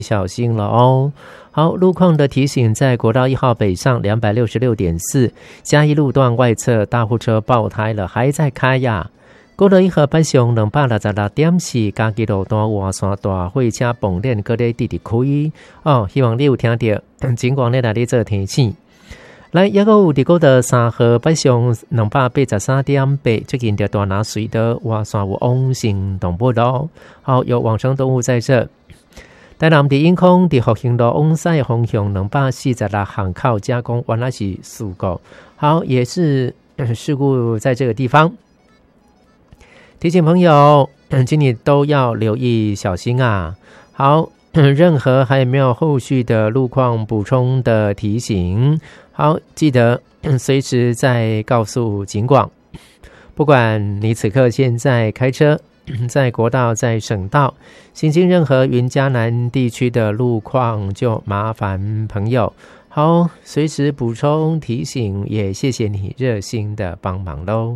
小心了哦。好，路况的提醒，在国道1号北上266.4嘉义路段外侧大货车爆胎了，还在开呀。国道1号北上266.4嘉义路段外山大货车崩链搁在地开哦，希望你有听到，尽管你来你做提醒。来，也有伫国道3号北上283.8，最近的大拿水的外山有往生动物咯。好，有往生动物在这。台南的阴空的复兴路往西的方向246巷口加工原来是事故，好，也是事故在这个地方。提醒朋友，请你都要留意小心啊。好，任何还有没有后续的路况补充的提醒，好，记得随时再告诉警广。不管你此刻现在开车，在国道，在省道，行经任何云嘉南地区的路况，就麻烦朋友好随时补充提醒，也谢谢你热心的帮忙咯。